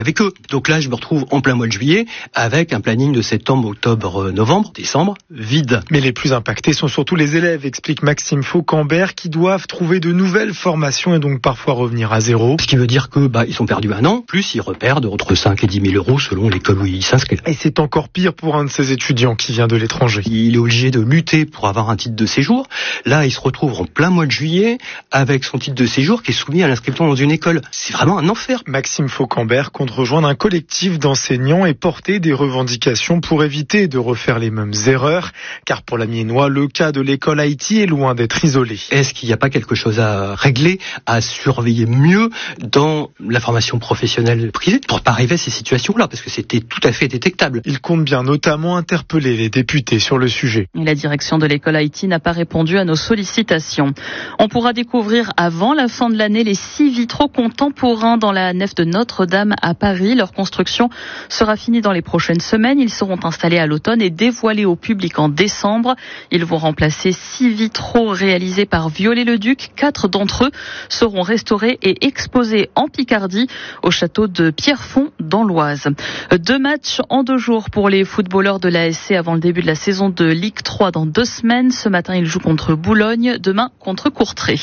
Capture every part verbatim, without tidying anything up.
avec eux. Donc là, je me retrouve en plein mois de juillet avec un planning de septembre, octobre, novembre, décembre, vide. Mais les plus impactés sont surtout les élèves, explique Maxime Faucambert, qui doivent trouver de nouvelles formations et donc parfois revenir à zéro. Ce qui veut dire que bah ils ont perdu un an, plus ils reperdent entre cinq et dix mille euros selon l'école où ils s'inscrivent. Et c'est encore pire pour un de ces étudiants qui vient de l'étranger. Il est obligé de lutter pour avoir un titre de séjour. Là, il se retrouve en plein mois de juillet avec son titre de séjour qui est soumis à l'inscription dans une école. C'est vraiment un enfer. Maxime Faucambert compte rejoindre un collectif d'enseignants et porter des revendications pour éviter de refaire les mêmes erreurs. Car pour l'Amiénois, le cas de l'école Haïti est loin d'être isolé. Est-ce qu'il n'y a pas quelque chose à régler, à surveiller mieux dans la formation professionnelle privée pour ne pas arriver à ces situations-là, parce que c'était tout à fait détectable. Il compte bien notamment interpeller les députés sur le sujet. Et la direction de l'école Haïti n'a pas répondu à nos sollicitations. On pourra découvrir avant la fin de l'année les six vitraux contemporains dans la nef de Notre-Dame à Paris. Leur construction sera finie dans les prochaines semaines. Ils seront installés à l'automne et dévoilés au public en décembre. Ils vont remplacer six vitraux réalisés par Viollet-le-Duc. Quatre d'entre eux seront restaurés et exposés en Picardie au château de Pierrefonds dans l'Oise. Deux matchs en deux jours pour les footballeurs de l'A S C avant le début de la saison de Ligue trois dans deux semaines. Ce matin, ils jouent contre Boulogne, demain contre Courtrai.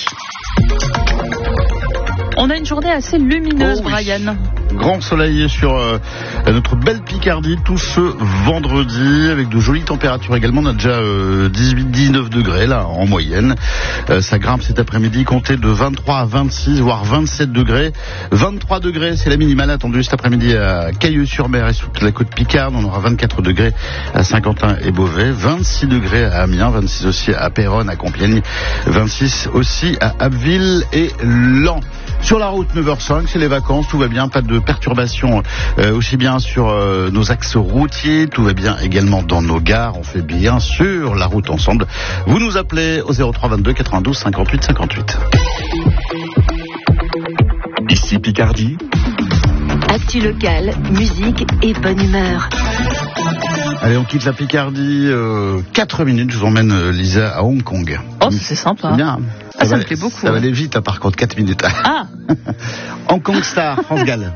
On a une journée assez lumineuse, oh oui. Brian. Grand soleil sur euh, notre belle Picardie tout ce vendredi avec de jolies températures également. On a déjà euh, dix-huit à dix-neuf degrés là en moyenne. Euh, ça grimpe cet après-midi, comptez de vingt-trois à vingt-six voire vingt-sept degrés. vingt-trois degrés, c'est la minimale attendue cet après-midi à Cailleux-sur-Mer et toute la côte Picarde. On aura vingt-quatre degrés à Saint-Quentin et Beauvais, vingt-six degrés à Amiens, vingt-six aussi à Péronne, à Compiègne, vingt-six aussi à Abbeville et Laon. Sur la route neuf heures cinq, c'est les vacances, tout va bien, pas de perturbations euh, aussi bien sur euh, nos axes routiers, tout va bien également dans nos gares, on fait bien sûr la route ensemble. Vous nous appelez au zéro trois vingt-deux quatre-vingt-douze cinquante-huit cinquante-huit. Ici Picardie. Actu locale, musique et bonne humeur. Allez, on quitte la Picardie, euh, quatre minutes, je vous emmène euh, Lisa à Hong Kong. Oh, c'est sympa. C'est bien. Ah, ça, ça va, me plaît beaucoup. Ça va aller vite, hein, par contre, quatre minutes. Ah Hong Kong Star, France Gall.